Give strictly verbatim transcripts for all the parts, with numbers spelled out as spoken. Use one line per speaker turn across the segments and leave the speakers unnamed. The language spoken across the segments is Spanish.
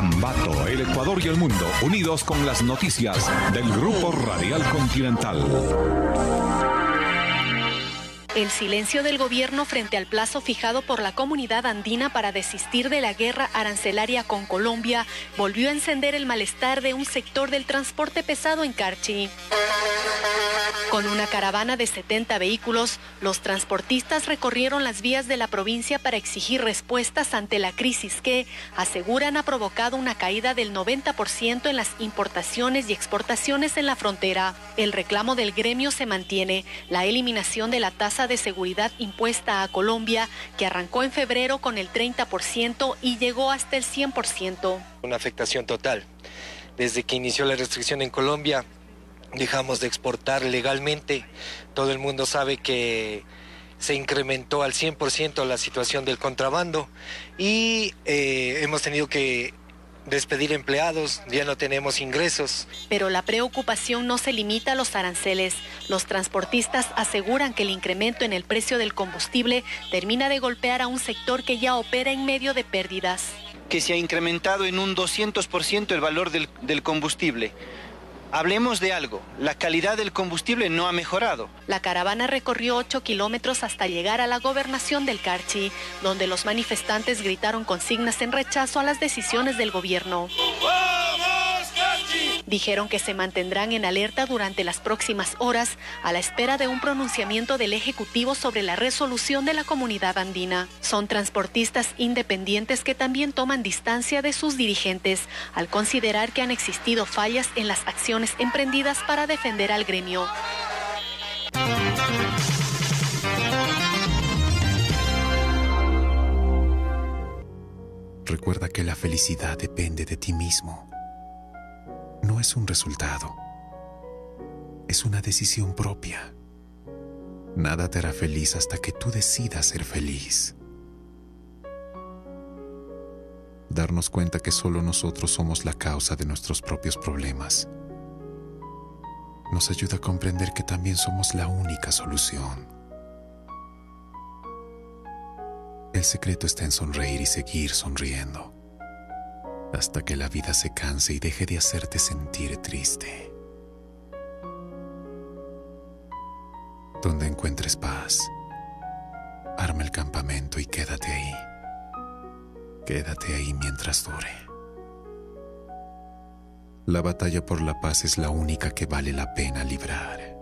Ambato, el Ecuador y el mundo, unidos con las noticias del Grupo Radial Continental.
El silencio del gobierno frente al plazo fijado por la comunidad andina para desistir de la guerra arancelaria con Colombia volvió a encender el malestar de un sector del transporte pesado en Carchi. Con una caravana de setenta vehículos, los transportistas recorrieron las vías de la provincia para exigir respuestas ante la crisis que, aseguran, ha provocado una caída del noventa por ciento en las importaciones y exportaciones en la frontera. El reclamo del gremio se mantiene: la eliminación de la tasa de seguridad impuesta a Colombia, que arrancó en febrero con el treinta por ciento y llegó hasta el cien por ciento.
Una afectación total. Desde que inició la restricción en Colombia, dejamos de exportar legalmente. Todo el mundo sabe que se incrementó al cien por ciento la situación del contrabando y eh, hemos tenido que despedir empleados, ya no tenemos ingresos.
Pero la preocupación no se limita a los aranceles. Los transportistas aseguran que el incremento en el precio del combustible termina de golpear a un sector que ya opera en medio de pérdidas.
Que se ha incrementado en un doscientos por ciento el valor del, del combustible. Hablemos de algo, la calidad del combustible no ha mejorado.
La caravana recorrió ocho kilómetros hasta llegar a la gobernación del Carchi, donde los manifestantes gritaron consignas en rechazo a las decisiones del gobierno. ¡Vamos, Carchi! Dijeron que se mantendrán en alerta durante las próximas horas a la espera de un pronunciamiento del Ejecutivo sobre la resolución de la comunidad andina. Son transportistas independientes que también toman distancia de sus dirigentes al considerar que han existido fallas en las acciones emprendidas para defender al gremio.
Recuerda que la felicidad depende de ti mismo. No es un resultado. Es una decisión propia. Nada te hará feliz hasta que tú decidas ser feliz. Darnos cuenta que solo nosotros somos la causa de nuestros propios problemas nos ayuda a comprender que también somos la única solución. El secreto está en sonreír y seguir sonriendo, hasta que la vida se canse y deje de hacerte sentir triste. Donde encuentres paz, arma el campamento y quédate ahí. Quédate ahí mientras dure. La batalla por la paz es la única que vale la pena librar.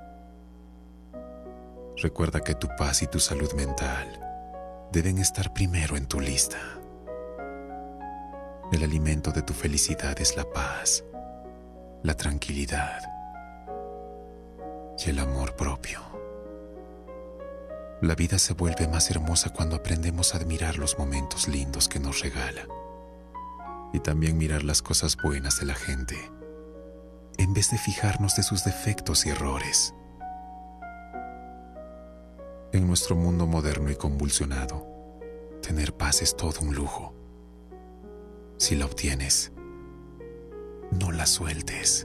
Recuerda que tu paz y tu salud mental deben estar primero en tu lista. El alimento de tu felicidad es la paz, la tranquilidad y el amor propio. La vida se vuelve más hermosa cuando aprendemos a admirar los momentos lindos que nos regala y también mirar las cosas buenas de la gente, en vez de fijarnos de sus defectos y errores. En nuestro mundo moderno y convulsionado, tener paz es todo un lujo. Si la obtienes, no la sueltes.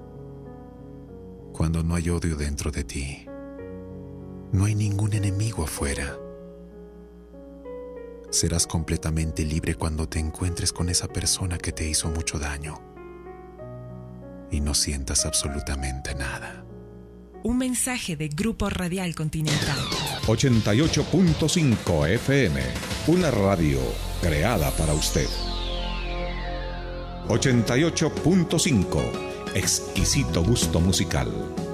Cuando no hay odio dentro de ti, no hay ningún enemigo afuera. Serás completamente libre cuando te encuentres con esa persona que te hizo mucho daño y no sientas absolutamente nada.
Un mensaje de Grupo Radial Continental.
ochenta y ocho punto cinco F M, una radio creada para usted. ochenta y ocho punto cinco, exquisito gusto musical.